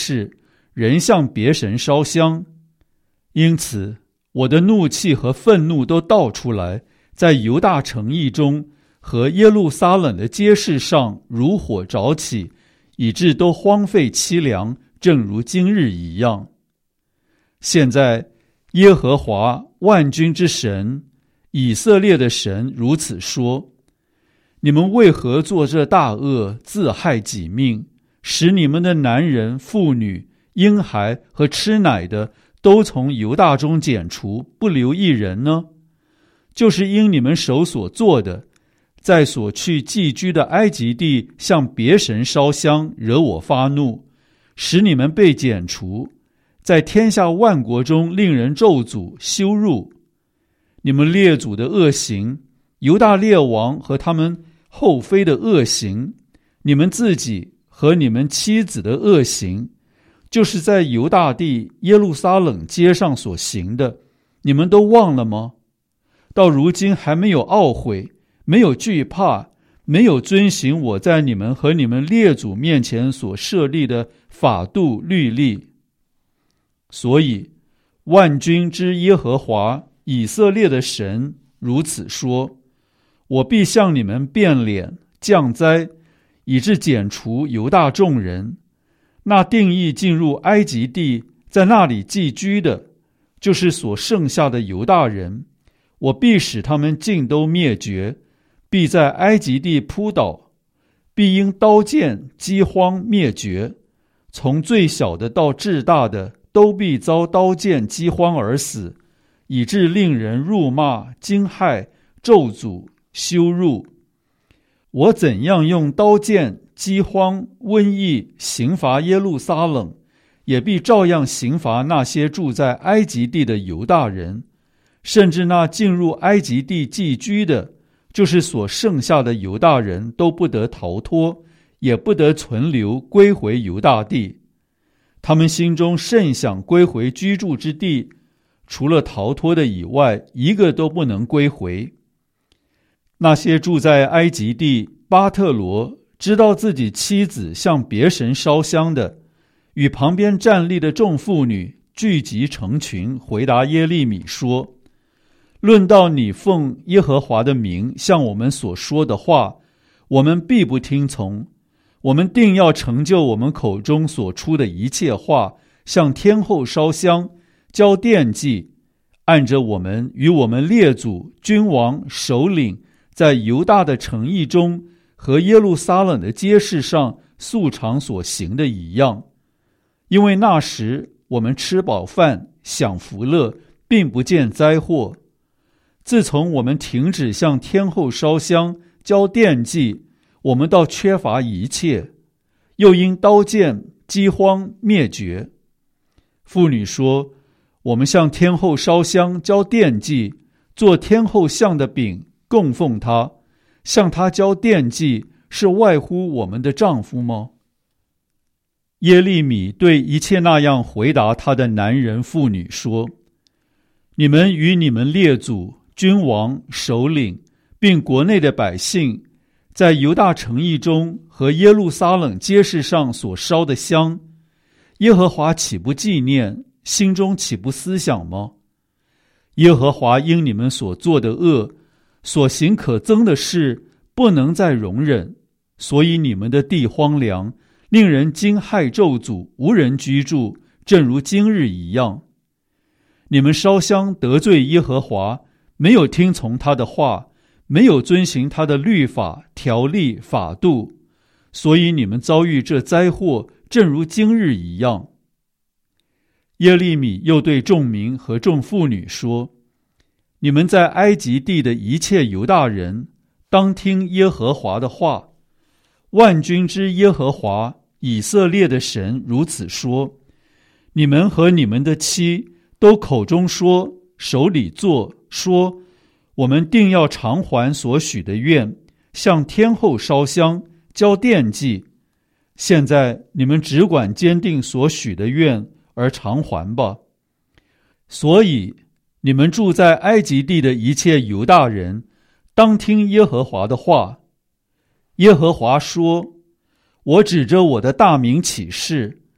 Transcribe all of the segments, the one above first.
事，人向别神烧香。因此我的怒气和愤怒都倒出来，在犹大城邑中和耶路撒冷的街市上如火着起，以致都荒废凄凉，正如今日一样。现在耶和华万军之神，以色列的神如此说：你们为何做这大恶，自害己命，使你们的男人、妇女、婴孩和吃奶的都从犹大中剪除，不留一人呢？就是因你们手所做的，在所去寄居的埃及地向别神烧香，惹我发怒，使你们被剪除，在天下万国中令人咒诅羞辱。你们列祖的恶行，犹大列王和他们后妃的恶行，你们自己和你们妻子的恶行，就是在犹大地耶路撒冷街上所行的，你们都忘了吗？到如今还没有懊悔，没有惧怕，没有遵行我在你们和你们列祖面前所设立的法度律例。所以万军之耶和华以色列的神如此说：我必向你们变脸降灾，以致剪除犹大众人。那定义进入埃及地，在那里寄居的，就是所剩下的犹大人，我必使他们尽都灭绝，必在埃及地扑倒，必因刀剑饥荒灭绝，从最小的到至大的都必遭刀剑饥荒而死，以致令人辱骂、惊骇、咒诅、羞辱。我怎样用刀剑、饥荒、瘟疫刑罚耶路撒冷，也必照样刑罚那些住在埃及地的犹大人，甚至那进入埃及地寄居的，就是所剩下的犹大人，都不得逃脱，也不得存留，归回犹大地。他们心中甚想归回居住之地，除了逃脱的以外，一个都不能归回。那些住在埃及地巴特罗，知道自己妻子向别神烧香的，与旁边站立的众妇女聚集成群，回答耶利米说：论到你奉耶和华的名向我们所说的话，我们必不听从。我们定要成就我们口中所出的一切话，向天后烧香，交奠祭，按着我们与我们列祖、君王、首领在犹大的城邑中和耶路撒冷的街市上素常所行的一样。因为那时我们吃饱饭，享福乐，并不见灾祸。自从我们停止向天后烧香，交奠祭，我们倒缺乏一切，又因刀剑、饥荒灭绝。妇女说：我们向天后烧香，交奠祭，做天后像的饼，供奉她，向她交奠祭，是外乎我们的丈夫吗？耶利米对一切那样回答他的男人妇女说：你们与你们列祖、君王、首领，并国内的百姓，在犹大城邑中和耶路撒冷街市上所烧的香，耶和华岂不纪念，心中岂不思想吗？耶和华因你们所做的恶，所行可憎的事，不能再容忍，所以你们的地荒凉，令人惊骇咒诅，无人居住，正如今日一样。你们烧香得罪耶和华，没有听从他的话，没有遵行他的律法、条例、法度，所以你们遭遇这灾祸，正如今日一样。耶利米又对众民和众妇女说：你们在埃及地的一切犹大人，当听耶和华的话。万军之耶和华以色列的神如此说：你们和你们的妻都口中说，手里做，说我们定要偿还所许的愿，向天后烧香，交奠祭。现在你们只管坚定所许的愿而偿还吧。所以你们住在埃及地的一切犹大人，当听耶和华的话。耶和华说：我指着我的大名起誓，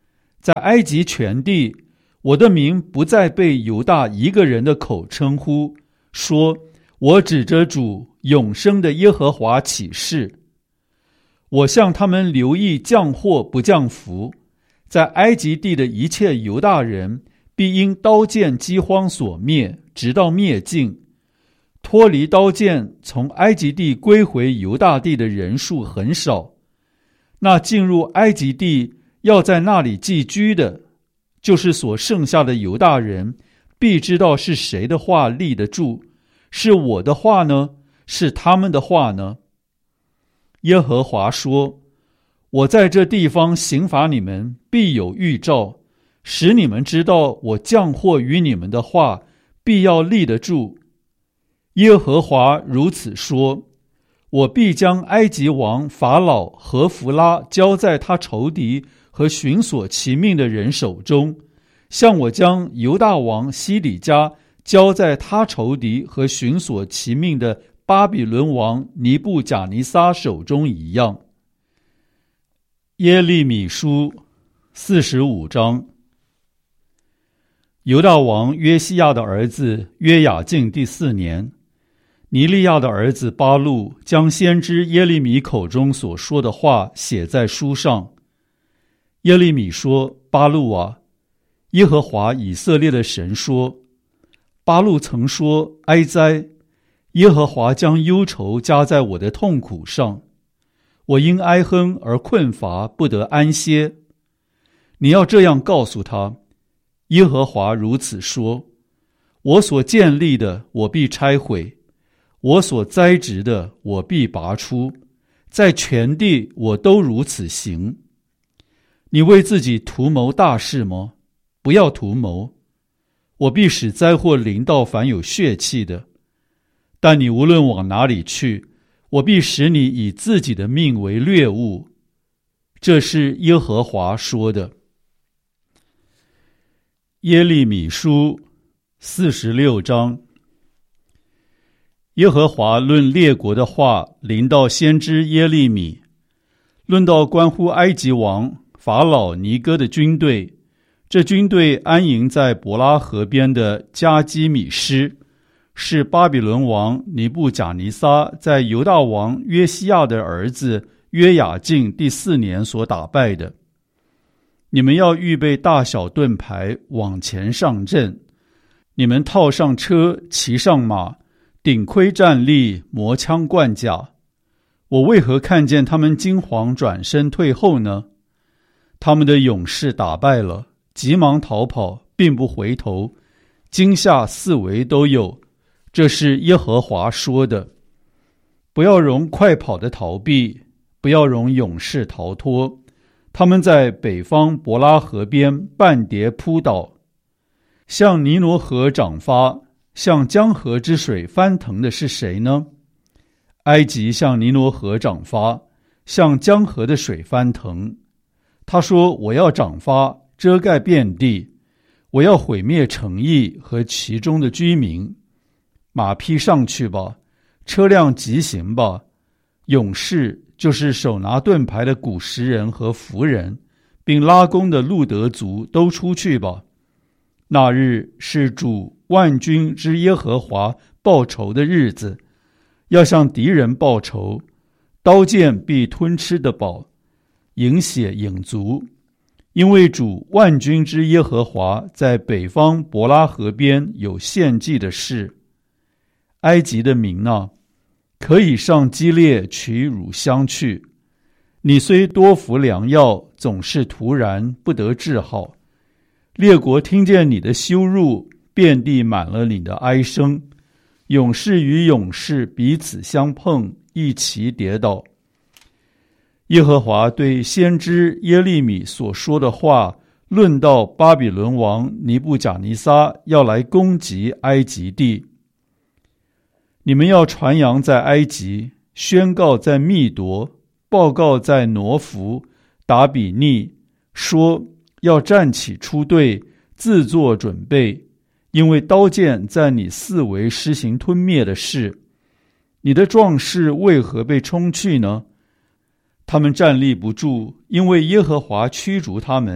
在埃及全地，我的名不再被犹大一个人的口称呼，说我指着主永生的耶和华起誓。我向他们留意降祸不降福，在埃及地的一切犹大人必因刀剑饥荒所灭，直到灭尽。脱离刀剑从埃及地归回犹大地的人数很少，那进入埃及地要在那里寄居的，就是所剩下的犹大人，必知道是谁的话立得住，是我的话呢，是他们的话呢？耶和华说，我在这地方刑罚你们，必有预兆，使你们知道我降祸于你们的话必要立得住。耶和华如此说，我必将埃及王法老和弗拉交在他仇敌和寻索其命的人手中，像我将犹大王西底家交在他仇敌和寻索其命的巴比伦王尼布甲尼撒手中一样。耶利米书45章。犹大王约西亚的儿子约雅敬第4年，尼利亚的儿子巴录将先知耶利米口中所说的话写在书上。耶利米说，巴录啊，耶和华以色列的神说，巴录曾说，哀哉，耶和华将忧愁加在我的痛苦上，我因哀哼而困乏，不得安歇。你要这样告诉他，耶和华如此说，我所建立的我必拆毁，我所栽植的我必拔出，在全地我都如此行。你为自己图谋大事吗？不要图谋，我必使灾祸临到凡有血气的。但你无论往哪里去，我必使你以自己的命为掠物。这是耶和华说的。耶利米书46章。耶和华论列国的话临到先知耶利米，论到关乎埃及王法老尼哥的军队，这军队安营在伯拉河边的加基米施，是巴比伦王尼布甲尼撒在犹大王约西亚的儿子约雅敬第4年所打败的。你们要预备大小盾牌，往前上阵。你们套上车，骑上马，顶盔站立，磨枪贯甲。我为何看见他们惊惶转身退后呢？他们的勇士打败了，急忙逃跑，并不回头，惊吓四围都有。这是耶和华说的。不要容快跑的逃避，不要容勇士逃脱。他们在北方伯拉河边半跌扑倒，向尼罗河涨发，向江河之水翻腾的是谁呢？埃及向尼罗河涨发，向江河的水翻腾。他说，我要涨发，遮盖遍地，我要毁灭城邑和其中的居民。马匹上去吧，车辆疾行吧，勇士就是手拿盾牌的古时人和弗人，并拉弓的路德族都出去吧。那日是主万军之耶和华报仇的日子，要向敌人报仇，刀剑必吞吃得饱，饮血饮足。因为主万军之耶和华在北方伯拉河边有献祭的事。埃及的民啊，可以上基列取乳香去。你虽多服良药，总是突然不得治好。列国听见你的羞辱，遍地满了你的哀声。勇士与勇士彼此相碰，一齐跌倒。耶和华对先知耶利米所说的话，论到巴比伦王尼布甲尼撒要来攻击埃及地。你们要传扬在埃及，宣告在密夺，报告在挪弗、达比尼，说要站起出队，自作准备，因为刀剑在你四围施行吞灭的事。你的壮士为何被冲去呢？他们站立不住，因为耶和华驱逐他们，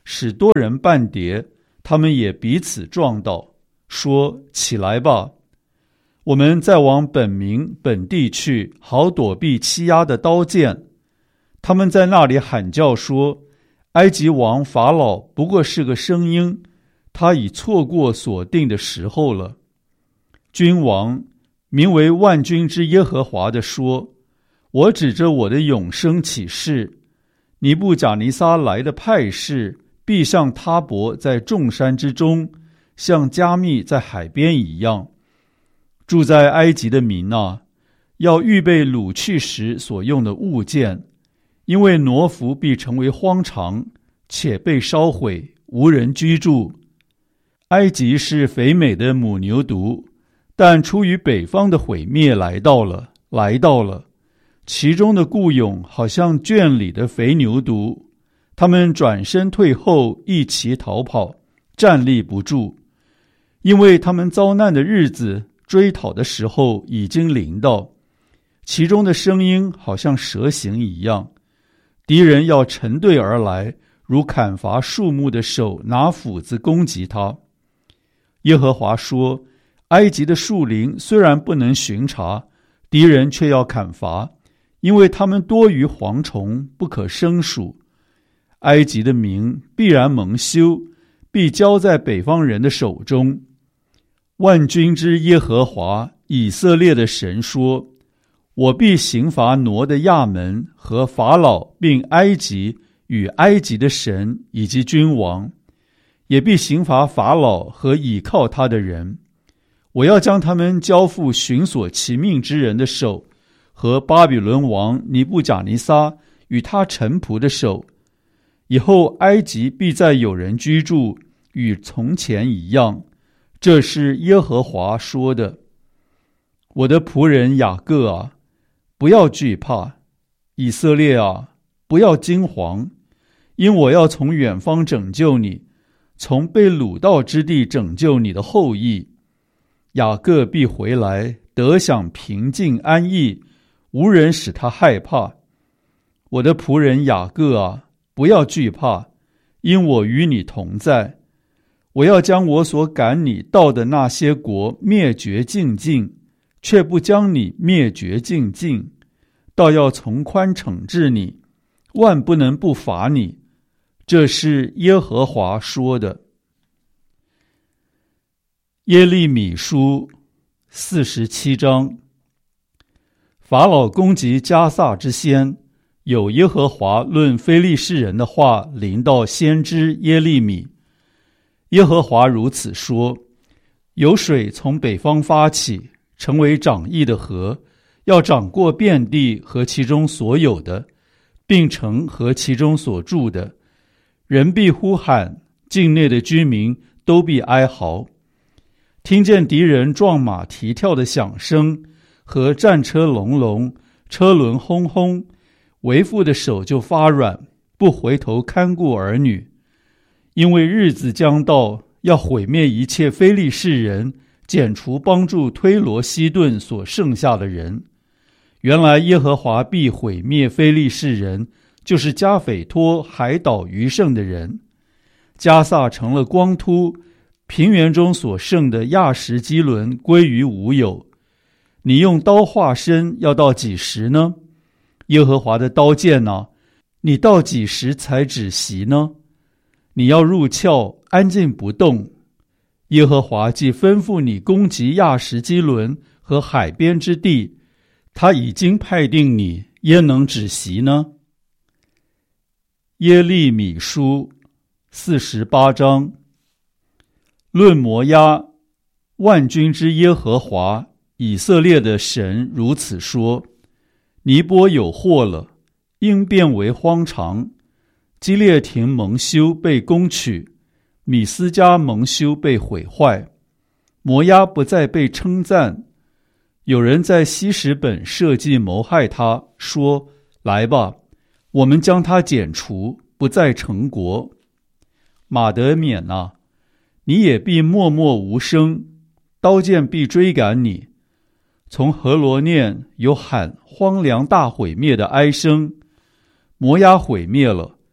使多人半跌，他们也彼此撞倒，说：起来吧，我们再往本民本地去，好躲避欺压的刀剑。他们在那里喊叫说：埃及王法老不过是个声音，他已错过所定的时候了。君王名为万军之耶和华的说：我指着我的永生起誓，尼布甲尼撒来的派士必像他伯在众山之中，像加密在海边一样。住在埃及的民啊，要预备掳去时所用的物件，因为挪服必成为荒场，且被烧毁，无人居住。埃及是肥美的母牛犊，但出于北方的毁灭来到了，其中的雇佣好像圈里的肥牛犊，他们转身退后，一齐逃跑，站立不住，因为他们遭难的日子，追讨的时候已经临到。其中的声音好像蛇形一样，敌人要成队而来，如砍伐树木的手拿斧子攻击他。耶和华说：埃及的树林虽然不能巡查，敌人却要砍伐，因为他们多于蝗虫，不可胜数。埃及的民必然蒙羞，必交在北方人的手中。万军之耶和华以色列的神说：我必刑罚挪的亚门和法老，并埃及与埃及的神以及君王，也必刑罚法老和倚靠他的人。我要将他们交付寻索其命之人的手，和巴比伦王尼布甲尼撒与他臣仆的手。以后埃及必再有人居住，与从前一样。这是耶和华说的。我的仆人雅各啊，不要惧怕；以色列啊，不要惊惶，因我要从远方拯救你，从被掳到之地拯救你的后裔。雅各必回来，得享平静安逸，无人使他害怕。我的仆人雅各啊，不要惧怕，因我与你同在。我要将我所赶你到的那些国灭绝尽尽，却不将你灭绝尽尽，倒要从宽惩治你，万不能不罚你。这是耶和华说的。耶利米书47章。法老攻击加萨之先，有耶和华论非利士人的话临到先知耶利米。耶和华如此说：有水从北方发起，成为涨溢的河，要涨过遍地和其中所有的，并城和其中所住的。人必呼喊，境内的居民都必哀嚎。听见敌人撞马蹄跳的响声，和战车隆隆，车轮轰轰，为父的手就发软，不回头看顾儿女。因为日子将到，要毁灭一切非利士人，剪除帮助推罗西顿所剩下的人。原来耶和华必毁灭非利士人，就是加斐托海岛余剩的人。加萨成了光秃，平原中所剩的亚什基伦归于无有。你用刀划身，要到几时呢？耶和华的刀剑啊，你到几时才止息呢？你要入鞘，安静不动。耶和华既吩咐你攻击亚什基伦和海边之地，他已经派定你，焉能止息呢？耶利米书48章。论摩押，万军之耶和华以色列的神如此说：尼波有祸了，应变为荒场。基列亭蒙羞被攻取，米斯加蒙羞被毁坏。摩押不再被称赞。有人在希实本设计谋害他，说：来吧，我们将他剪除，不再成国。马德缅啊，你也必默默无声，刀剑必追赶你。从何罗念有喊荒凉大毁灭的哀声。摩押毁灭了，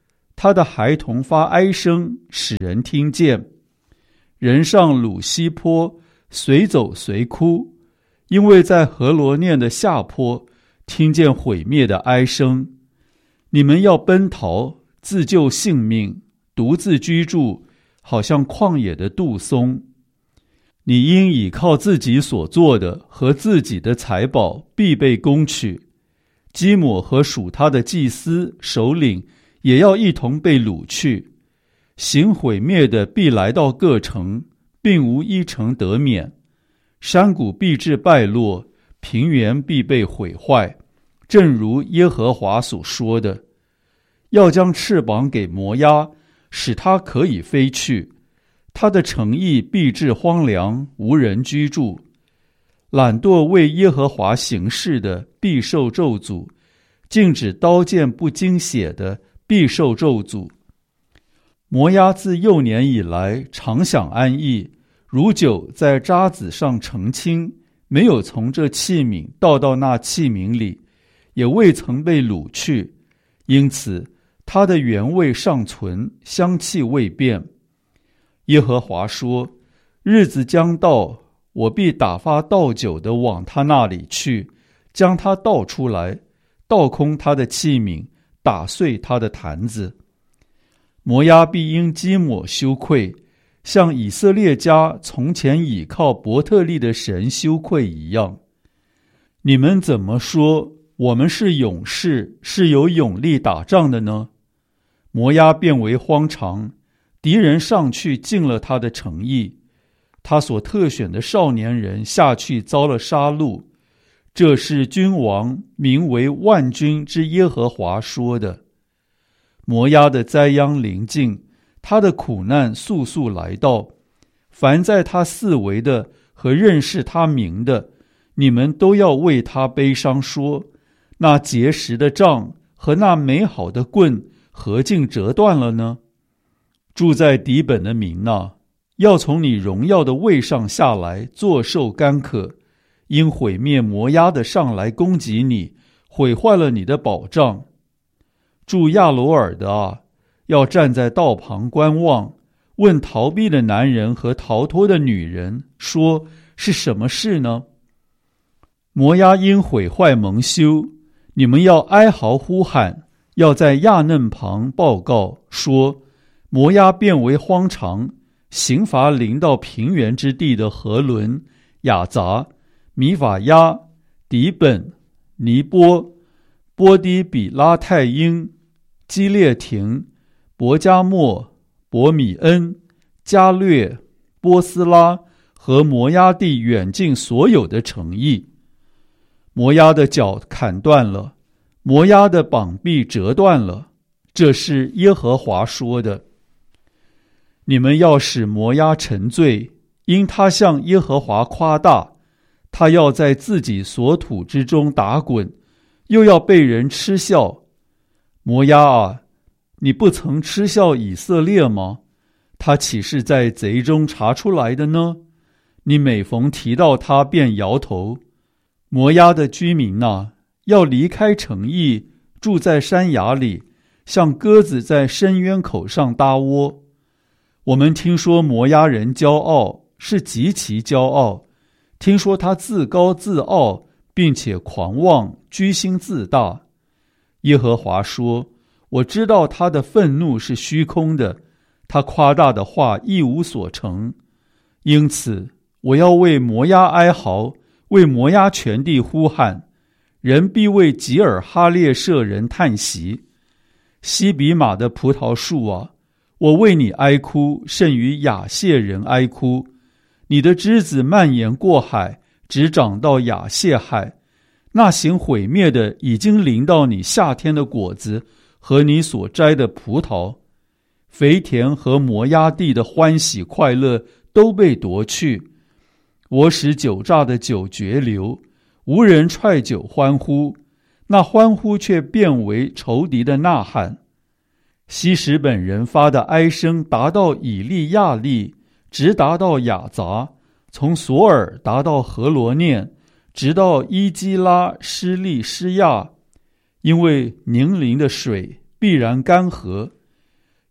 他的孩童发哀声，使人听见。人上鲁西坡，随走随哭，因为在何罗念的下坡听见毁灭的哀声。你们要奔逃，自救性命，独自居住，好像旷野的杜松。你应倚靠自己所做的和自己的财宝，必被攻取。基抹和属他的祭司首领也要一同被掳去。行毁灭的必来到各城，并无一城得免。山谷必致败落，平原必被毁坏，正如耶和华所说的。要将翅膀给摩押，使它可以飞去。他的城邑必致荒凉，无人居住。懒惰为耶和华行事的必受咒诅，禁止刀剑不经血的必受咒诅。摩押自幼年以来常享安逸，如酒在渣滓上澄清，没有从这器皿倒到那器皿里，也未曾被掳去，因此它的原味尚存，香气未变。耶和华说，日子将到，我必打发倒酒的往他那里去，将他倒出来，倒空他的器皿，打碎他的坛子。摩押必因基抹羞愧，像以色列家从前倚靠伯特利的神羞愧一样。你们怎么说我们是勇士，是有勇力打仗的呢？摩押变为荒场，敌人上去进了他的城邑，他所特选的少年人下去遭了杀戮。这是君王名为万军之耶和华说的。摩押的灾殃临近，他的苦难速速来到。凡在他四围的和认识他名的，你们都要为他悲伤说，那结实的杖和那美好的棍何竟折断了呢？住在底本的民啊，要从你荣耀的位上下来，坐受干渴，因毁灭摩押的上来攻击你，毁坏了你的保障。住亚罗尔的啊，要站在道旁观望，问逃避的男人和逃脱的女人，说是什么事呢？摩押因毁坏蒙羞，你们要哀嚎呼喊，要在亚嫩旁报告，说摩押变为荒场，刑罚临到平原之地的何伦、雅杂、米法亚、底本、尼波、波低比拉太因、基列亭、伯加莫、伯米恩、加略、波斯拉和摩押地远近所有的城邑。摩押的脚砍断了，摩押的膀臂折断了，这是耶和华说的。你们要使摩押沉醉，因他向耶和华夸大，他要在自己所土之中打滚，又要被人嗤笑。摩押啊，你不曾嗤笑以色列吗？他岂是在贼中查出来的呢？你每逢提到他便摇头。摩押的居民啊，要离开城邑，住在山崖里，像鸽子在深渊口上搭窝。我们听说摩押人骄傲，是极其骄傲，听说他自高自傲，并且狂妄，居心自大。耶和华说，我知道他的愤怒是虚空的，他夸大的话一无所成。因此我要为摩押哀嚎，为摩押全地呼喊，人必为吉尔哈列舍人叹息。西比玛的葡萄树啊，我为你哀哭，甚于亚谢人哀哭。你的枝子蔓延过海，直长到亚谢海。那行毁灭的已经临到你夏天的果子和你所摘的葡萄。肥田和摩押地的欢喜快乐都被夺去。我使酒榨的酒绝流，无人踹酒欢呼，那欢呼却变为仇敌的呐喊。希实本人发的哀声达到以利亚利，直达到雅杂，从索尔达到何罗念，直到伊基拉施利施亚。因为宁陵的水必然干涸，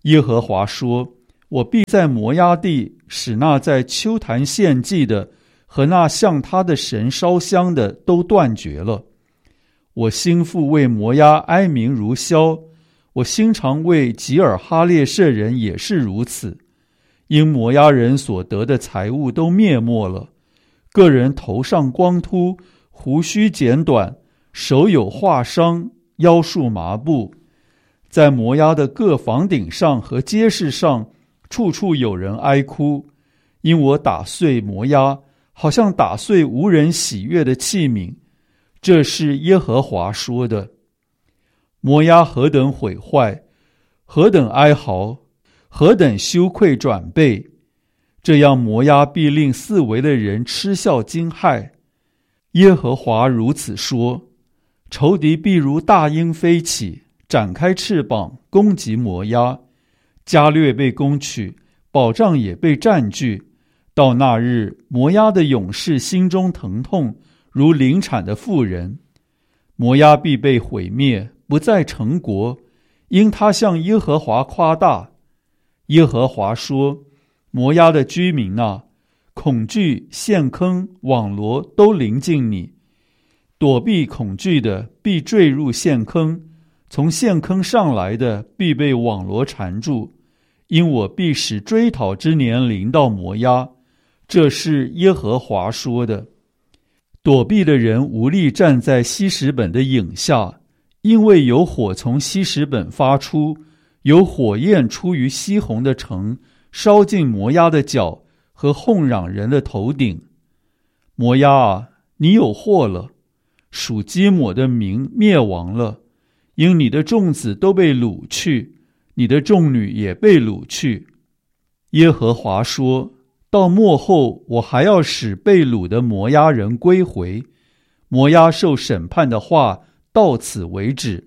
耶和华说，我必在摩押地使那在丘坛献祭的和那向他的神烧香的都断绝了。我心腹为摩押哀鸣如箫，我心肠为吉尔哈列舍人也是如此。因摩押人所得的财物都灭没了，个人头上光秃，胡须剪短，手有划伤，腰束麻布。在摩押的各房顶上和街市上，处处有人哀哭，因我打碎摩押，好像打碎无人喜悦的器皿。这是耶和华说的。摩押何等毁坏，何等哀嚎，何等羞愧转背，这样摩押必令四围的人嗤笑惊骇。耶和华如此说，仇敌必如大鹰飞起，展开翅膀攻击摩押，加略被攻取，保障也被占据。到那日，摩押的勇士心中疼痛，如临产的妇人。摩押必被毁灭，不再成国，因他向耶和华夸大。耶和华说，摩押的居民啊，恐惧、陷坑、网罗都临近你。躲避恐惧的必坠入陷坑，从陷坑上来的必被网罗缠住，因我必使追讨之年临到摩押。这是耶和华说的。躲避的人无力站在西什本的影下，因为有火从西什本发出，有火焰出于西宏的城，烧尽摩押的脚和哄嚷人的头顶。摩押啊，你有祸了，属基抹的民灭亡了，因你的众子都被掳去，你的众女也被掳去。耶和华说，到末后，我还要使被掳的摩押人归回。摩押受审判的话到此为止。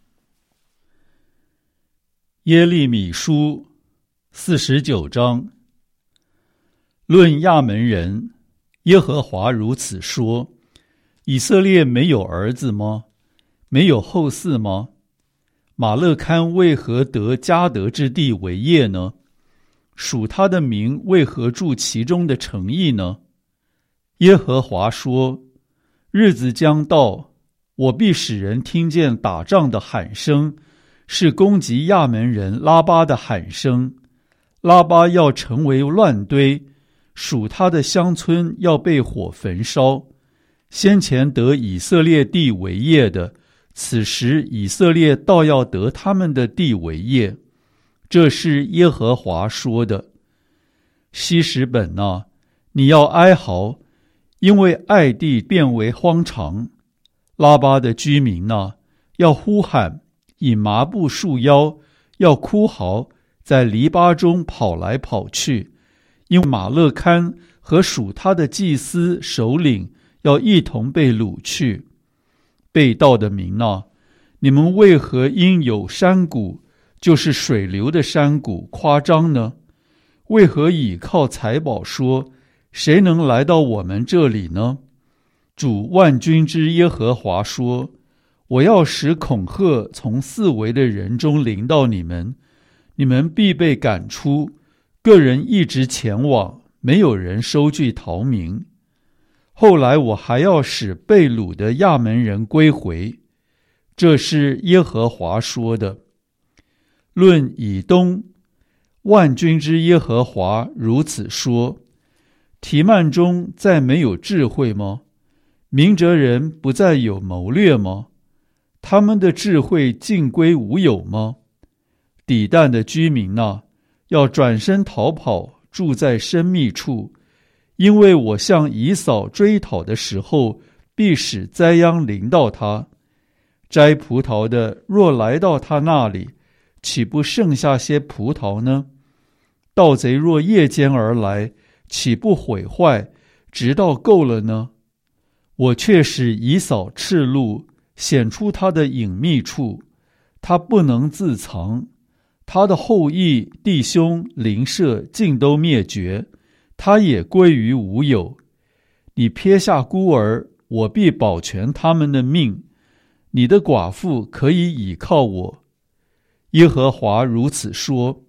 耶利米书49章。论亚门人，耶和华如此说，以色列没有儿子吗？没有后嗣吗？马勒堪为何得迦得之地为业呢？属他的民为何住其中的城邑呢？耶和华说，日子将到，我必使人听见打仗的喊声，是攻击亚门人拉巴的喊声。拉巴要成为乱堆，属他的乡村要被火焚烧。先前得以色列地为业的，此时以色列倒要得他们的地为业。这是耶和华说的。西什本啊，你要哀嚎，因为爱地变为荒场。拉巴的居民啊，要呼喊，以麻布束腰，要哭嚎，在篱笆中跑来跑去，因为马勒堪和属他的祭司首领要一同被掳去。被盗的民啊，你们为何因有山谷，就是水流的山谷夸张呢？为何倚靠财宝说，谁能来到我们这里呢？主万军之耶和华说，我要使恐吓从四围的人中临到你们，你们必被赶出，个人一直前往，没有人收据逃民。后来我还要使被掳的亚门人归回。这是耶和华说的。论以东，万军之耶和华如此说，提曼中再没有智慧吗？明哲人不再有谋略吗？他们的智慧尽归无有吗？底但的居民啊，要转身逃跑，住在深密处，因为我向以扫追讨的时候，必使灾殃临到他。摘葡萄的若来到他那里，岂不剩下些葡萄呢？盗贼若夜间而来，岂不毁坏，直到够了呢？我却使以扫赤露，显出他的隐秘处，他不能自藏。他的后裔、弟兄、邻舍尽都灭绝，他也归于无有。你撇下孤儿，我必保全他们的命。你的寡妇可以倚靠我。耶和华如此说，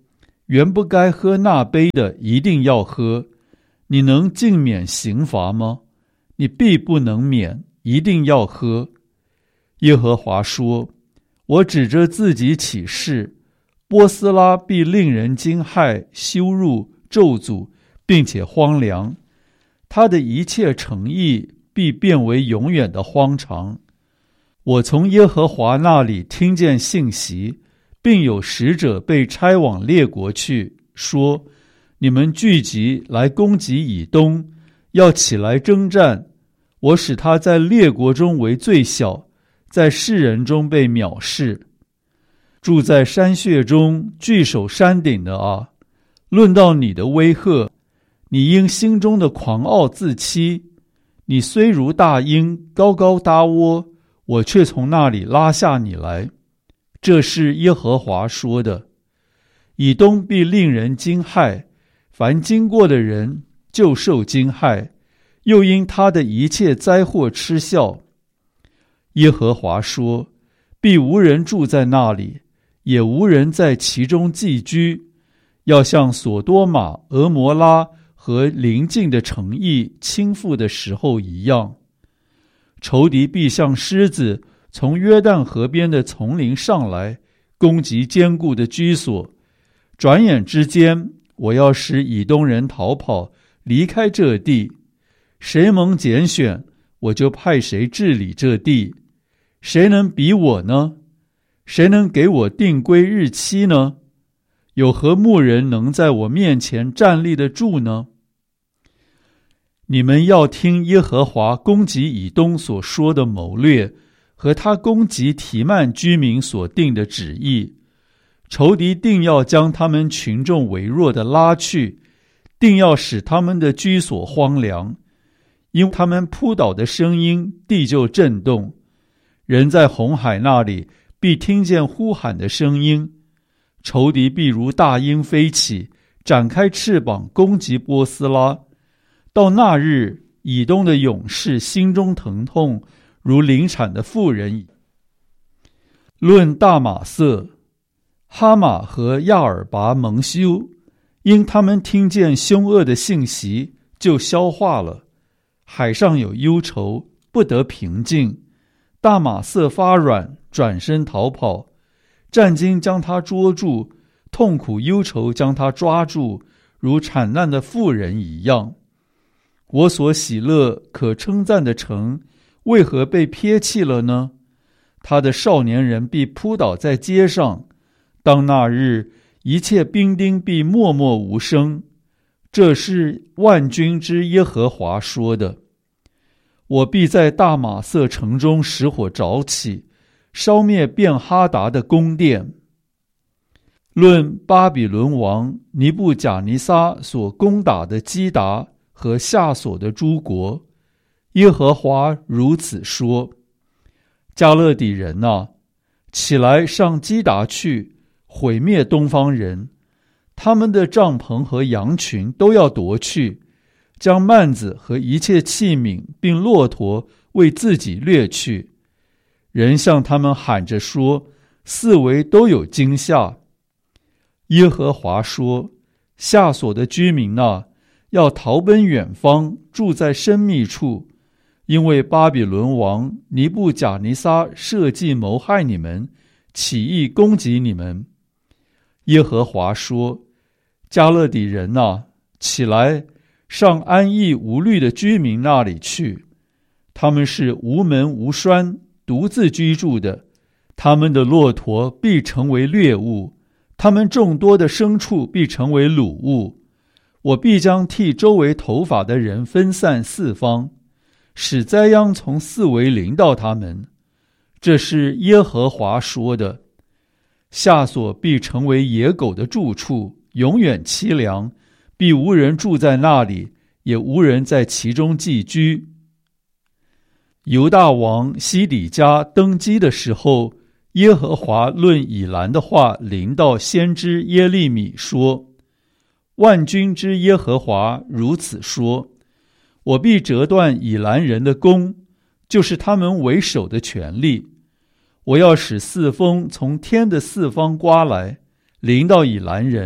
原不该喝那杯的一定要喝，你能尽免刑罚吗？你必不能免，一定要喝。耶和华说，我指着自己起誓，波斯拉必令人惊骇、羞辱、咒诅，并且荒凉，他的一切诚意必变为永远的荒唐。我从耶和华那里听见信息，并有使者被差往列国去，说，你们聚集来攻击以东，要起来征战。我使他在列国中为最小，在世人中被藐视。住在山穴中据守山顶的啊，论到你的威吓，你因心中的狂傲自欺。你虽如大鹰高高搭窝，我却从那里拉下你来。这是耶和华说的。以东必令人惊骇，凡经过的人就受惊骇，又因他的一切灾祸嗤笑。耶和华说，必无人住在那里，也无人在其中寄居，要像所多玛、俄摩拉和邻近的城邑倾覆的时候一样。仇敌必像狮子从约旦河边的丛林上来，攻击坚固的居所。转眼之间，我要使以东人逃跑，离开这地。谁蒙拣选，我就派谁治理这地。谁能比我呢？谁能给我定规日期呢？有何牧人能在我面前站立得住呢？你们要听耶和华攻击以东所说的谋略，和他攻击提曼居民所定的旨意。仇敌定要将他们群众微弱的拉去，定要使他们的居所荒凉。因他们扑倒的声音，地就震动。人在红海那里必听见呼喊的声音。仇敌必如大鹰飞起，展开翅膀攻击波斯拉。到那日，以东的勇士心中疼痛，如临产的妇人。论大马色、哈马和亚尔拔蒙羞，因他们听见凶恶的信息，就消化了。海上有忧愁，不得平静。大马色发软，转身逃跑。战惊将他捉住，痛苦忧愁将他抓住，如产难的妇人一样。我所喜乐可称赞的城，为何被撇弃了呢？他的少年人必扑倒在街上。当那日，一切兵丁必默默无声。这是万军之耶和华说的。我必在大马色城中使火着起，烧灭便哈达的宫殿。论巴比伦王尼布甲尼撒所攻打的基达和下所的诸国，耶和华如此说：加勒底人啊，起来上基达去，毁灭东方人。他们的帐篷和羊群都要夺去，将幔子和一切器皿并骆驼为自己掠去。人向他们喊着说，四围都有惊吓。耶和华说：下所的居民啊，要逃奔远方，住在深密处，因为巴比伦王尼布甲尼撒设计谋害你们，起意攻击你们。耶和华说：加勒底人啊，起来，上安逸无虑的居民那里去。他们是无门无栓，独自居住的。他们的骆驼必成为掠物，他们众多的牲畜必成为掳物。我必将剃周围头发的人分散四方，使灾殃从四围临到他们。这是耶和华说的。下所必成为野狗的住处，永远凄凉，必无人住在那里，也无人在其中寄居。犹大王西底家登基的时候，耶和华论以兰的话临到先知耶利米说：万军之耶和华如此说：我必折断以兰人的弓，就是他们为首的权力。我要使四风从天的四方刮来，临到以兰人，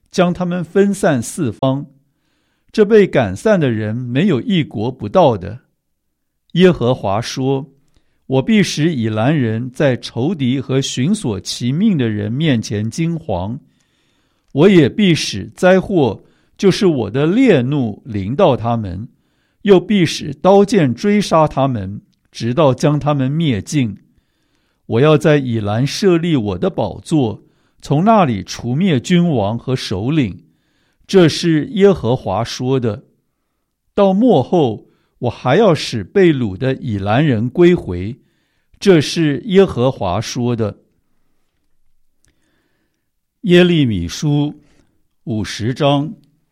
将他们分散四方。这被赶散的人没有一国不到的。耶和华说，我必使以兰人在仇敌和寻索其命的人面前惊惶，我也必使灾祸，就是我的烈怒临到他们，又必使刀剑追杀他们，直到将他们灭尽。我要在以兰设立我的宝座，从那里除灭君王和首领。这是耶和华说的。到末后，我还要使被掳的以兰人归回。这是耶和华说的。耶利米书50章。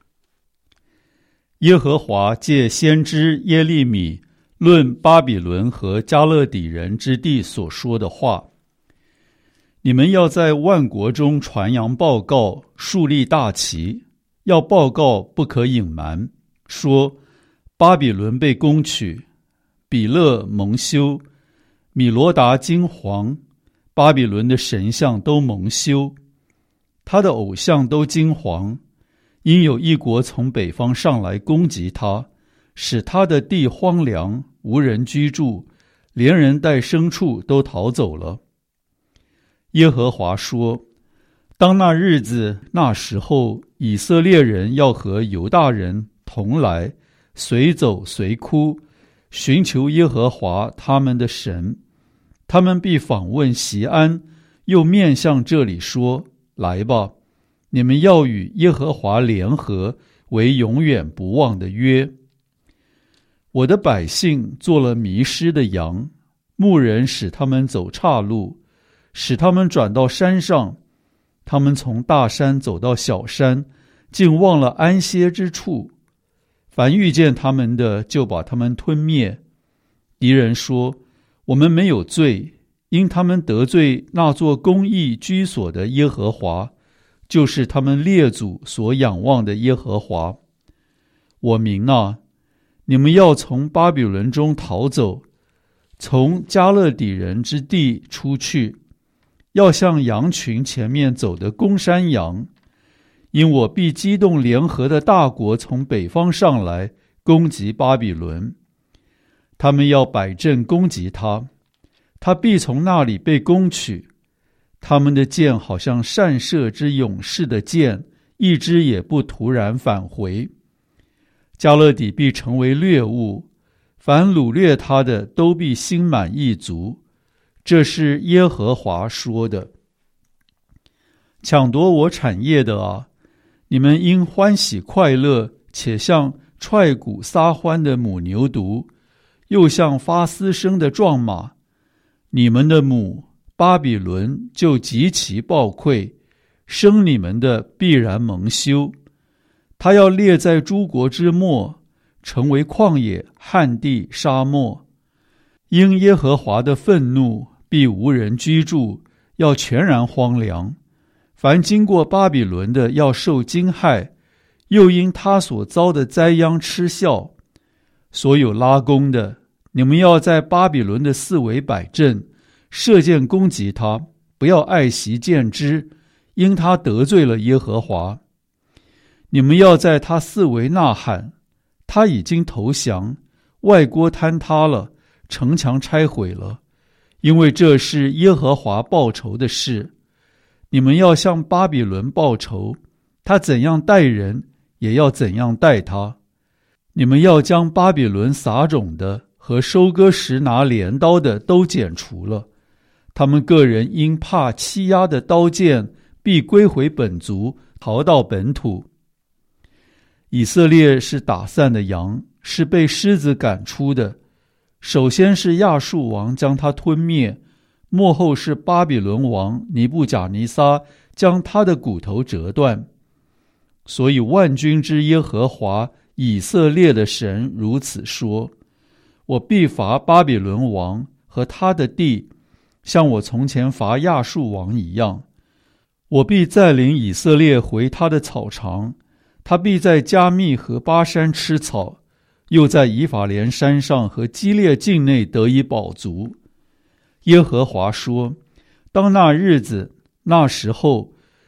耶和华借先知耶利米论巴比伦和迦勒底人之地所说的话：你们要在万国中传扬报告，树立大旗，要报告不可隐瞒，说巴比伦被攻取，比勒蒙羞，米罗达惊惶，巴比伦的神像都蒙羞，他的偶像都惊惶，因有一国从北方上来攻击他，使他的地荒凉，无人居住，连人带牲畜都逃走了。耶和华说，当那日子那时候，以色列人要和犹大人同来，随走随哭，寻求耶和华他们的神。他们必访问锡安，又面向这里说，来吧，你们要与耶和华联合，为永远不忘的约。我的百姓做了迷失的羊，牧人使他们走岔路，使他们转到山上。他们从大山走到小山，竟忘了安歇之处。凡遇见他们的，就把他们吞灭。敌人说，我们没有罪，因他们得罪那座公义居所的耶和华，就是他们列祖所仰望的耶和华。我民啊，你们要从巴比伦中逃走，从迦勒底人之地出去，要向羊群前面走的公山羊，因我必激动联合的大国从北方上来，攻击巴比伦。他们要摆阵攻击他，他必从那里被攻取。他们的箭好像善射之勇士的箭，一支也不突然返回。迦勒底必成为掠物，凡掳掠他的都必心满意足。这是耶和华说的。抢夺我产业的啊，你们应欢喜快乐，且像踹鼓撒欢的母牛犊，又像发嘶声的壮马。你们的母巴比伦就极其暴溃，生你们的必然蒙羞。他要列在诸国之末，成为旷野、旱地、沙漠。因耶和华的愤怒，必无人居住，要全然荒凉。凡经过巴比伦的要受惊骇，又因他所遭的灾殃嗤笑。所有拉弓的，你们要在巴比伦的四围摆阵，射箭攻击他，不要爱惜箭支，因他得罪了耶和华。你们要在他四围呐喊，他已经投降，外郭坍塌了，城墙拆毁了，因为这是耶和华报仇的事。你们要向巴比伦报仇，他怎样待人，也要怎样待他。你们要将巴比伦撒种的和收割时拿镰刀的都剪除了。他们个人因怕欺压的刀剑，必归回本族，逃到本土。以色列是打散的羊，是被狮子赶出的。首先是亚述王将他吞灭，末后是巴比伦王尼布甲尼撒将他的骨头折断。所以万军之耶和华以色列的神如此说：我必罚巴比伦王和他的地，像我从前罚亚述王一样。我必再领以色列回他的草场，他必在加密和巴山吃草，又在以法莲山上和基列境内得以饱足。耶和华说：当那日子那时候，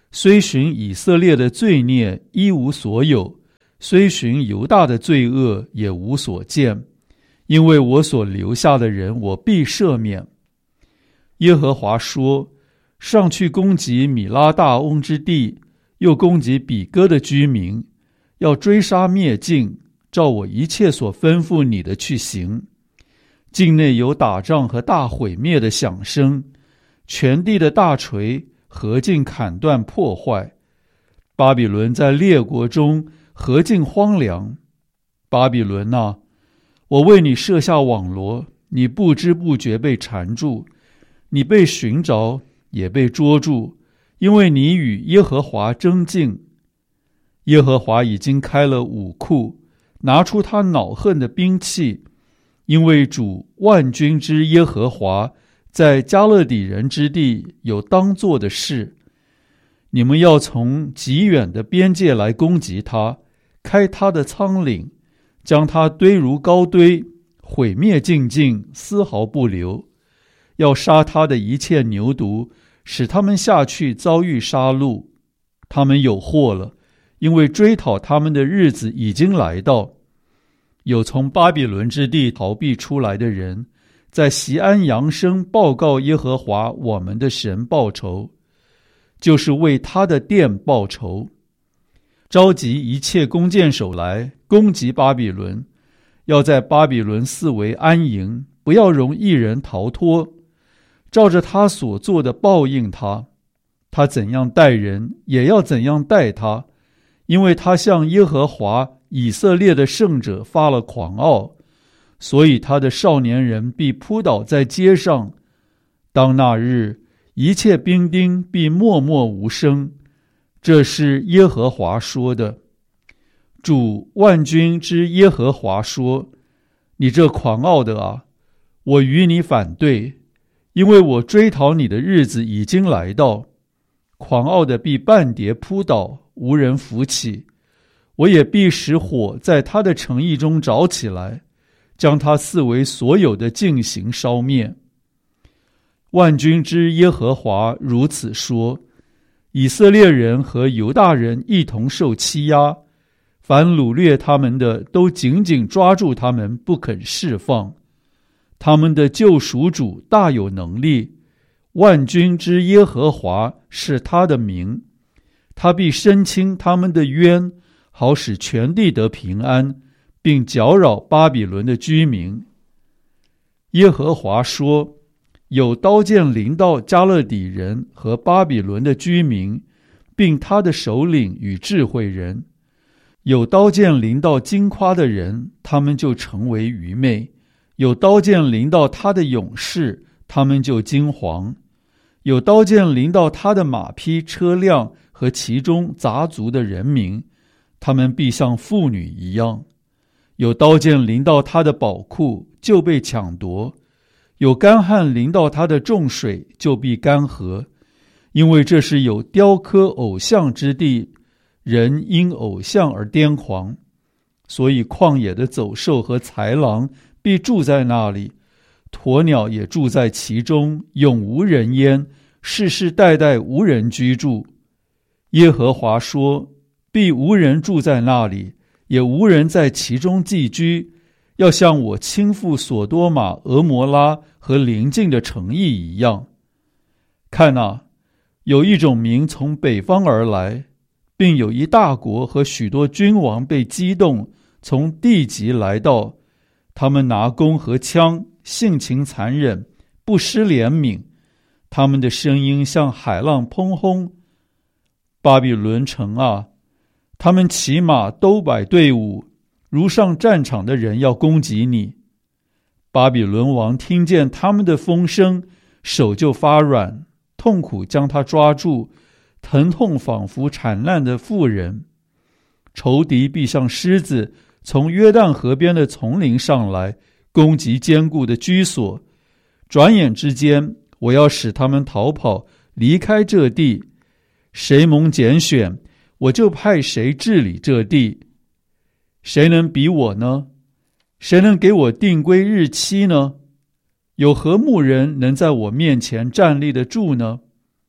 虽寻以色列的罪孽一无所有，虽寻犹大的罪恶也无所见，因为我所留下的人我必赦免。耶和华说，上去攻击米拉大翁之地，又攻击比哥的居民，要追杀灭尽，照我一切所吩咐你的去行。境内有打仗和大毁灭的响声，全地的大锤何尽砍断破坏。巴比伦在列国中何尽荒凉。巴比伦啊，我为你设下网罗，你不知不觉被缠住，你被寻着，也被捉住，因为你与耶和华争竞。耶和华已经开了武库，拿出他恼恨的兵器，因为主万军之耶和华在加勒底人之地有当做的事。你们要从极远的边界来攻击他，开他的仓廪，将他堆如高堆，毁灭尽尽，丝毫不留。要杀他的一切牛犊，使他们下去遭遇杀戮。他们有祸了，因为追讨他们的日子已经来到。有从巴比伦之地逃避出来的人，在锡安扬声报告耶和华我们的神报仇，就是为他的殿报仇。召集一切弓箭手来攻击巴比伦，要在巴比伦四围安营，不要容一人逃脱。照着他所做的报应他，他怎样待人，也要怎样待他，因为他向耶和华以色列的圣者发了狂傲，所以他的少年人必扑倒在街上。当那日，一切兵丁必默默无声。这是耶和华说的。主万军之耶和华说，你这狂傲的啊，我与你反对，因为我追讨你的日子已经来到。狂傲的必半跌扑倒，无人扶起。我也必使火在他的城邑中着起来，将他四围所有的尽行烧灭。万军之耶和华如此说，以色列人和犹大人一同受欺压，凡掳掠他们的都紧紧抓住他们，不肯释放。他们的救赎主大有能力，万军之耶和华是他的名，他必伸清他们的冤，好使全地得平安，并搅扰巴比伦的居民。耶和华说，有刀剑临到加勒底人和巴比伦的居民，并他的首领与智慧人。有刀剑临到矜夸的人，他们就成为愚昧；有刀剑临到他的勇士，他们就惊惶；有刀剑临到他的马匹、车辆和其中杂族的人民，他们必像妇女一样；有刀剑临到他的宝库，就被抢夺；有干旱临到他的众水，就必干涸。因为这是有雕刻偶像之地，人因偶像而癫狂，所以旷野的走兽和豺狼必住在那里，鸵鸟也住在其中，永无人烟，世世代代无人居住。耶和华说，必无人住在那里，也无人在其中寄居，要像我倾覆所多玛、俄摩拉和邻近的城邑一样。看哪，有一种民从北方而来，并有一大国和许多君王被激动，从地极来到。他们拿弓和枪，性情残忍，不失怜悯。他们的声音像海浪砰轰。巴比伦城啊，他们骑马都摆队伍，如上战场的人要攻击你。巴比伦王听见他们的风声，手就发软，痛苦将他抓住，疼痛仿佛产难的妇人。仇敌必像狮子从约旦河边的丛林上来，攻击坚固的居所。转眼之间，我要使他们逃跑，离开这地。谁蒙拣选，我就派谁治理这地。谁能比我呢？谁能给我定规日期呢？有何牧人能在我面前站立得住呢？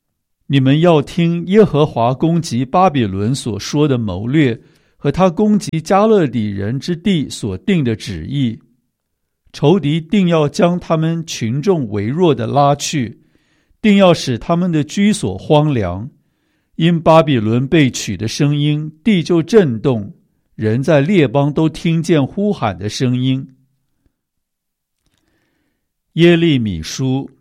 你们要听耶和华攻击巴比伦所说的谋略，和他攻击加勒底人之地所定的旨意。仇敌定要将他们群众微弱的拉去，定要使他们的居所荒凉。因巴比伦被取的声音，地就震动，人在列邦都听见呼喊的声音。耶利米书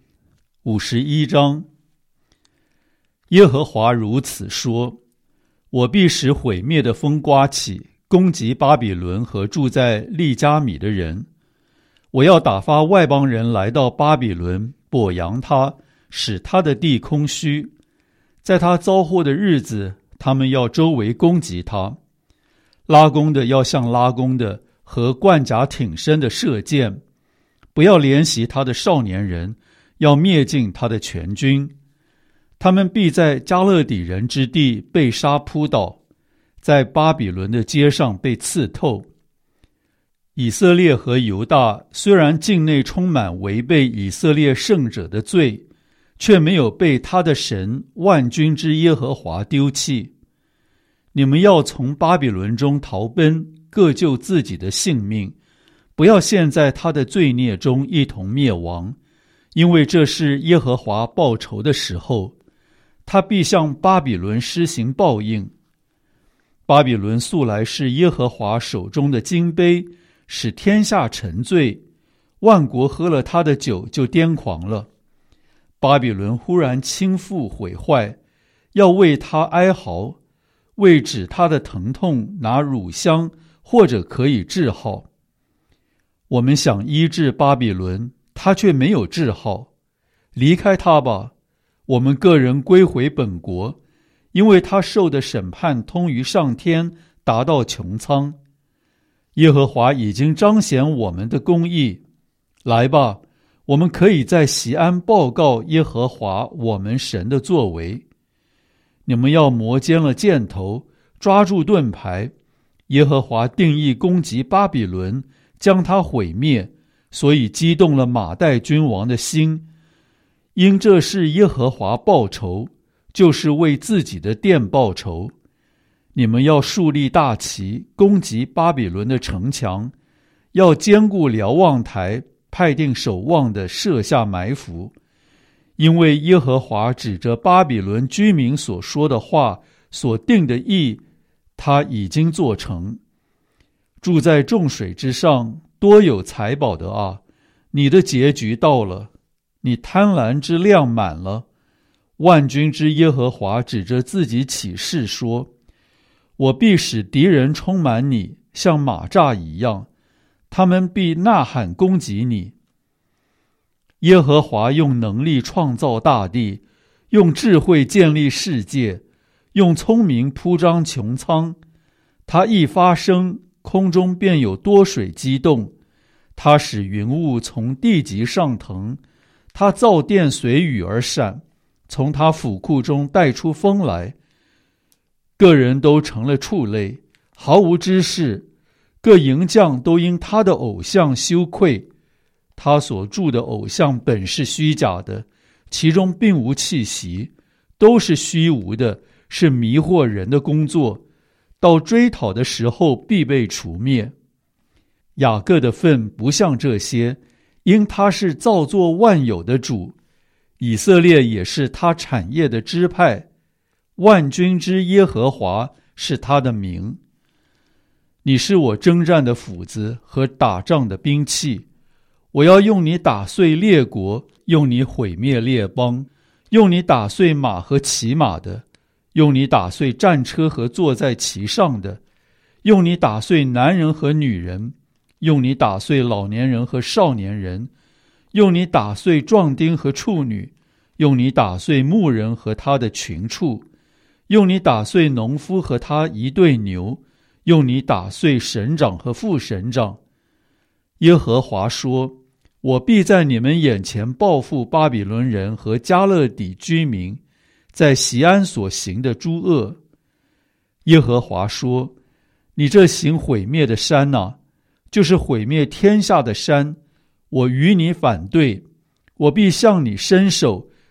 51章。耶和华如此说：我必使毁灭的风刮起，攻击巴比伦和住在利加米的人。我要打发外邦人来到巴比伦，剥扬他，使他的地空虚。在他遭祸的日子，他们要周围攻击他。拉弓的要像拉弓的，和冠甲挺身的射箭。不要怜惜他的少年人，要灭尽他的全军。他们必在加勒底人之地被杀扑倒，在巴比伦的街上被刺透。以色列和犹大虽然境内充满违背以色列圣者的罪，却没有被他的神万军之耶和华丢弃。你们要从巴比伦中逃奔，各救自己的性命，不要陷在他的罪孽中一同灭亡，因为这是耶和华报仇的时候，他必向巴比伦施行报应。巴比伦素来是耶和华手中的金杯，使天下沉醉，万国喝了他的酒就癫狂了。巴比伦忽然倾覆毁坏，要为他哀嚎，为止他的疼痛拿乳香，或者可以治好。我们想医治巴比伦，他却没有治好。离开他吧，我们个人归回本国，因为他受的审判通于上天，达到穹苍。耶和华已经彰显我们的公义。来吧，我们可以在锡安报告耶和华我们神的作为。你们要磨尖了箭头，抓住盾牌。耶和华定义攻击巴比伦，将他毁灭，所以激动了马代君王的心。因这是耶和华报仇，就是为自己的殿报仇。你们要树立大旗，攻击巴比伦的城墙，要坚固瞭望台，派定守望的设下埋伏。因为耶和华指着巴比伦居民所说的话，所定的意，他已经做成。住在众水之上，多有财宝的啊，你的结局到了，你贪婪之量满了。万军之耶和华指着自己起誓说：我必使敌人充满你，像马栅一样，他们必呐喊攻击你。耶和华用能力创造大地，用智慧建立世界，用聪明铺张穹苍。他一发声，空中便有多水激动。他使云雾从地极上腾，他造电随雨而闪，从他府库中带出风来。个人都成了畜类，毫无知识，各营将都因他的偶像羞愧。他所铸的偶像本是虚假的，其中并无气息，都是虚无的，是迷惑人的工作，到追讨的时候必被除灭。雅各的份不像这些，因他是造作万有的主，以色列也是他产业的支派，万军之耶和华是他的名。你是我征战的斧子和打仗的兵器，我要用你打碎列国，用你毁灭列邦，用你打碎马和骑马的，用你打碎战车和坐在其上的，用你打碎男人和女人，用你打碎老年人和少年人，用你打碎壮丁和处女，用你打碎牧人和他的群畜，用你打碎农夫和他一对牛，用你打碎省长和副省长。耶和华说：我必在你们眼前报复巴比伦人和加勒底居民在锡安所行的诸恶。耶和华说：你这行毁灭的山啊，就是毁灭天下的山，我与你反对，我必向你伸手，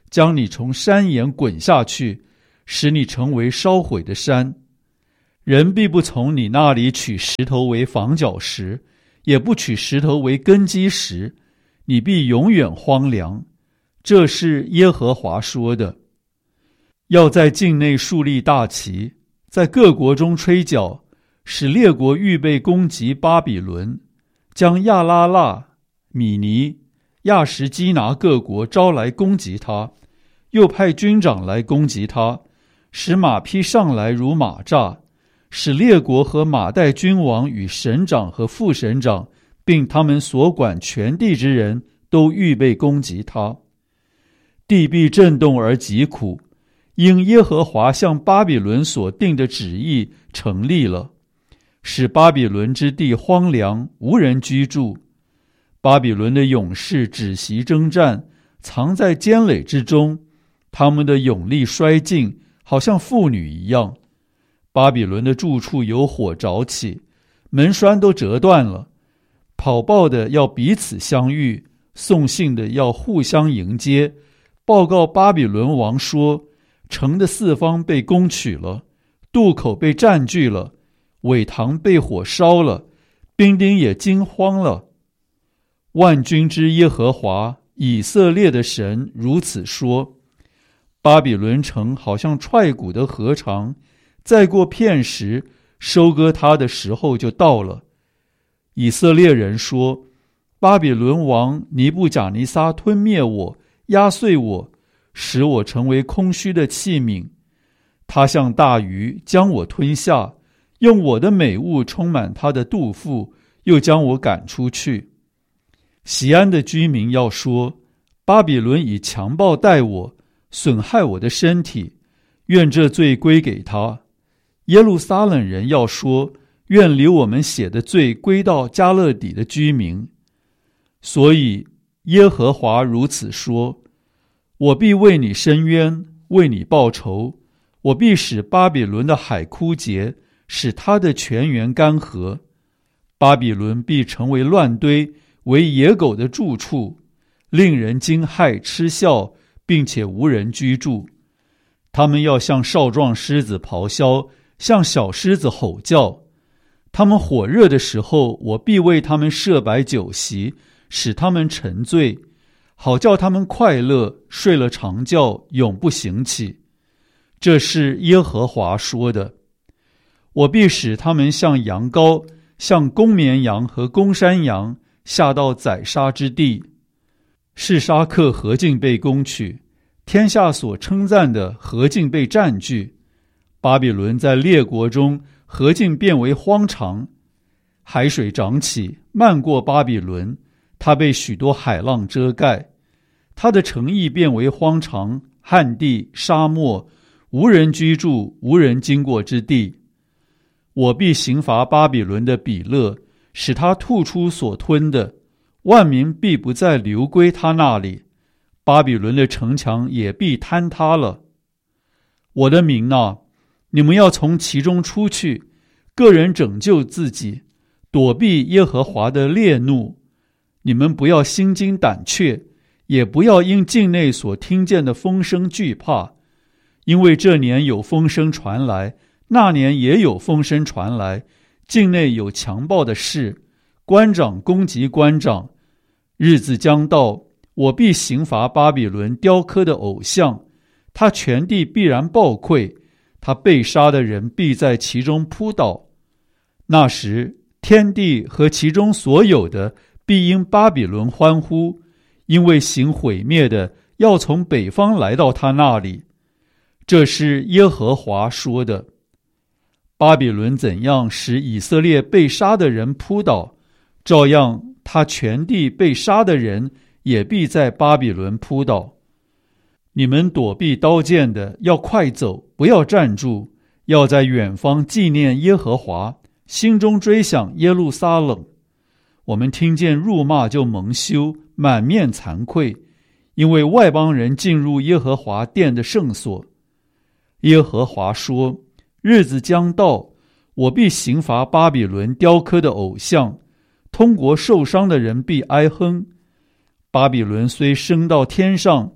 将你从山岩滚下去，使你成为烧毁的山。人必不从你那里取石头为房角石，也不取石头为根基石，你必永远荒凉。这是耶和华说的。要在境内树立大旗，在各国中吹角，使列国预备攻击巴比伦，将亚拉腊、米尼、亚什基拿各国招来攻击他，又派军长来攻击他，使马匹上来如马扎，使列国和马代君王与省长和副省长，并他们所管全地之人都预备攻击他。地必震动而极苦，因耶和华向巴比伦所定的旨意成立了，使巴比伦之地荒凉，无人居住。巴比伦的勇士止息征战，藏在坚垒之中，他们的勇力衰尽，好像妇女一样。巴比伦的住处有火着起，门栓都折断了。跑报的要彼此相遇，送信的要互相迎接，报告巴比伦王说，城的四方被攻取了，渡口被占据了，苇塘被火烧了，兵丁也惊慌了。万军之耶和华以色列的神如此说，巴比伦城好像踹鼓的禾场，再过片时，收割它的时候就到了。以色列人说，巴比伦王尼布甲尼撒吞灭我，压碎我，使我成为空虚的器皿。他像大鱼将我吞下，用我的美物充满他的肚腹，又将我赶出去。锡安的居民要说，巴比伦以强暴待我，损害我的身体，愿这罪归给他。耶路撒冷人要说，愿流我们血的罪归到迦勒底的居民。所以耶和华如此说，我必为你伸冤，为你报仇，我必使巴比伦的海枯竭，使他的泉源干涸。巴比伦必成为乱堆，为野狗的住处，令人惊骇嗤笑，并且无人居住。他们要像少壮狮子咆哮，像小狮子吼叫。他们火热的时候，我必为他们设摆酒席，使他们沉醉，好叫他们快乐，睡了长觉，永不醒起。这是耶和华说的。我必使他们像羊羔，像公绵羊和公山羊，下到宰杀之地。示沙克何竟被攻取，天下所称赞的何竟被占据。巴比伦在列国中何竟变为荒场。海水涨起，漫过巴比伦，它被许多海浪遮盖。它的城邑变为荒场，旱地、沙漠，无人居住，无人经过之地。我必刑罚巴比伦的比勒，使他吐出所吞的，万民必不再流归他那里，巴比伦的城墙也必坍塌了。我的民啊，你们要从其中出去，个人拯救自己，躲避耶和华的烈怒。你们不要心惊胆怯，也不要因境内所听见的风声惧怕，因为这年有风声传来，那年也有风声传来，境内有强暴的事，官长攻击官长。日子将到，我必刑罚巴比伦雕刻的偶像，他全地必然暴溃，他被杀的人必在其中扑倒。那时，天地和其中所有的必因巴比伦欢呼，因为行毁灭的要从北方来到他那里。这是耶和华说的。巴比伦怎样使以色列被杀的人扑倒，照样他全地被杀的人也必在巴比伦扑倒。你们躲避刀剑的要快走，不要站住，要在远方纪念耶和华，心中追想耶路撒冷。我们听见辱骂就蒙羞，满面惭愧，因为外邦人进入耶和华殿的圣所。耶和华说，日子将到，我必刑罚巴比伦雕刻的偶像，通国受伤的人必哀哼。巴比伦虽升到天上，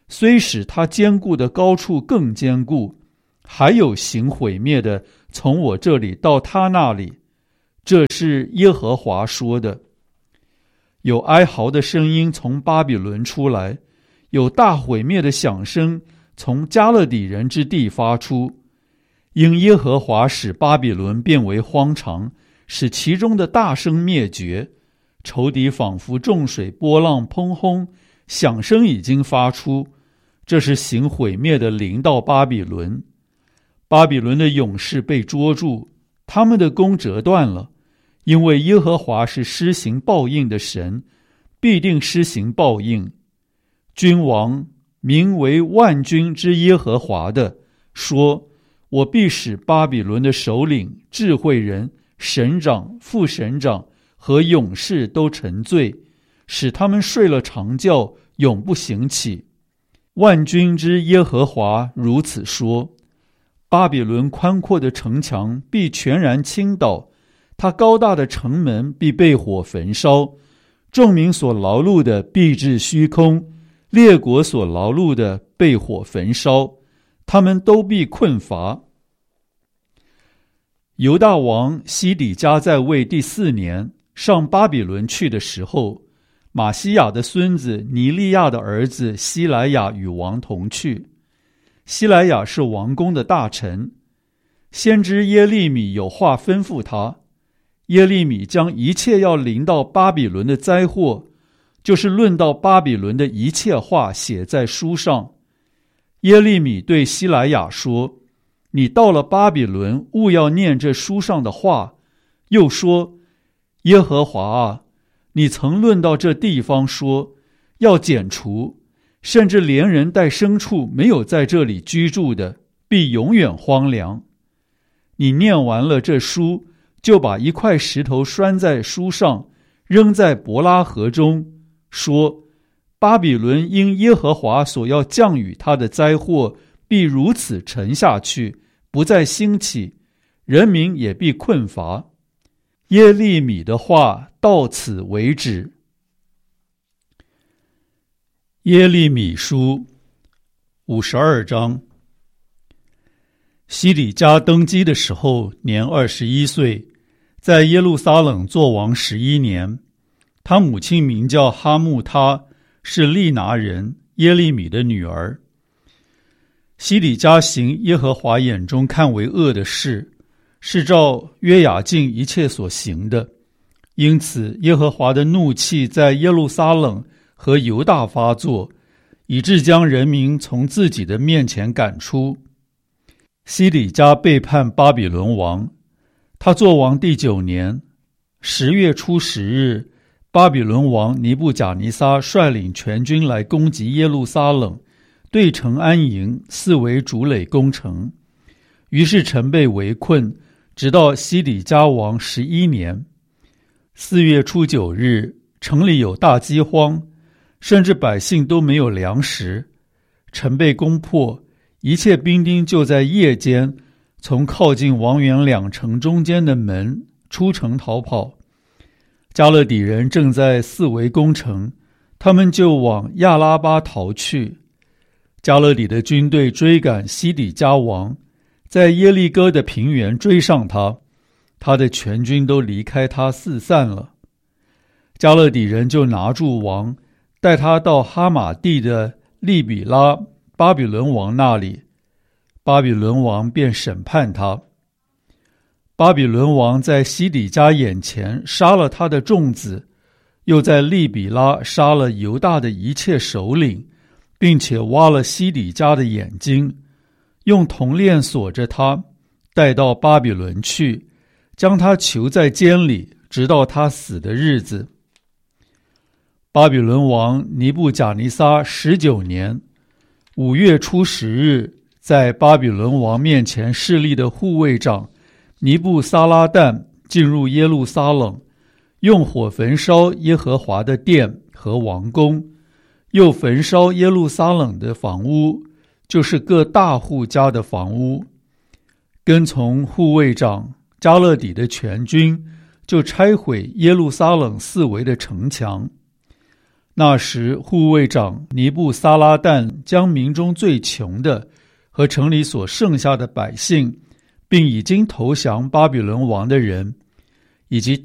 虽使它坚固的高处更坚固，还有行毁灭的从我这里到他那里。这是耶和华说的。有哀嚎的声音从巴比伦出来，有大毁灭的响声从加勒底人之地发出。因耶和华使巴比伦变为荒场，使其中的大声灭绝。仇敌仿佛众水，波浪砰轰，响声已经发出。这是行毁灭的临到巴比伦。巴比伦的勇士被捉住，他们的弓折断了。因为耶和华是施行报应的神，必定施行报应。君王名为万军之耶和华的说，我必使巴比伦的首领、智慧人、省长、副省长和勇士都沉醉，使他们睡了长觉，永不醒起。万军之耶和华如此说，巴比伦宽阔的城墙必全然倾倒，它高大的城门必被火焚烧，众民所劳碌的必至虚空，列国所劳碌的被火焚烧，他们都必困乏。犹大王西底家在位第4年，上巴比伦去的时候，马西亚的孙子尼利亚的儿子西莱亚与王同去。西莱亚是王宫的大臣，先知耶利米有话吩咐他。耶利米将一切要临到巴比伦的灾祸，就是论到巴比伦的一切话写在书上。耶利米对西莱亚说，你到了巴比伦，务要念这书上的话。又说，耶和华啊，你曾论到这地方说，要剪除，甚至连人带牲畜没有在这里居住的，必永远荒凉。你念完了这书，就把一块石头拴在书上，扔在伯拉河中，说，巴比伦因耶和华所要降雨他的灾祸，必如此沉下去，不再兴起，人民也必困乏。耶利米的话到此为止。耶利米书52章。西底家登基的时候，年21岁，在耶路撒冷作王11年。他母亲名叫哈木他，是利拿人耶利米的女儿。西底家行耶和华眼中看为恶的事，是照约雅敬一切所行的。因此耶和华的怒气在耶路撒冷和犹大发作，以致将人民从自己的面前赶出。西底家背叛巴比伦王，他作王第9年10月初10日，巴比伦王尼布甲尼撒率领全军来攻击耶路撒冷，对城安营，四围筑垒攻城。于是城被围困，直到西底家王11年4月初9日，城里有大饥荒，甚至百姓都没有粮食。城被攻破，一切兵丁就在夜间从靠近王园2城中间的门出城逃跑。加勒底人正在四围攻城，他们就往亚拉巴逃去。加勒底的军队追赶西底家王，在耶利哥的平原追上他，他的全军都离开他四散了。加勒底人就拿住王，带他到哈马地的利比拉巴比伦王那里，巴比伦王便审判他。巴比伦王在西底家眼前杀了他的众子，又在利比拉杀了犹大的一切首领，并且挖了西底家的眼睛，用铜链锁着他，带到巴比伦去，将他囚在监里，直到他死的日子。巴比伦王尼布甲尼撒19年5月初10日，在巴比伦王面前侍立的护卫长尼布撒拉旦进入耶路撒冷，用火焚烧耶和华的殿和王宫，又焚烧耶路撒冷的房屋，就是各大户家的房屋。跟从护卫长加勒底的全军，就拆毁耶路撒冷四围的城墙。 那时护卫长尼布撒拉旦将民中最穷的和城里所剩下的百姓，并已经投降巴比伦王的人，以及